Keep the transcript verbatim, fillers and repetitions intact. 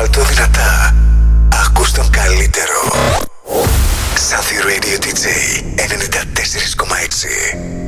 Βάλτο δυνατά. Ακούς τον καλύτερο. Safi Radio ντι τζέι ενενήντα τέσσερα κόμμα έξι.